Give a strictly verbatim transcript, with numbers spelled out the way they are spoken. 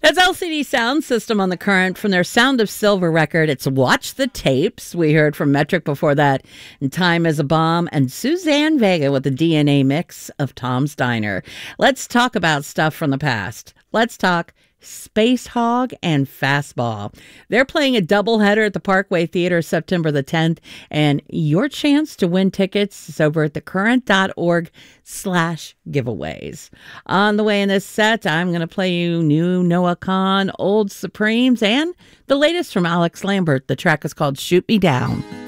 That's L C D Sound System on the Current from their Sound of Silver record. It's Watch the Tapes. We heard from Metric before that, and Time is a Bomb, and Suzanne Vega with the D N A mix of Tom's Diner. Let's talk about stuff from the past. Let's talk Space Hog and Fastball. They're playing a doubleheader at the Parkway Theater September the tenth, and your chance to win tickets is over at thecurrent.org slash giveaways. On the way in this set, I'm going to play you new Noah Kahan, Old Supremes, and the latest from Alex Lambert. The track is called Shoot Me Down.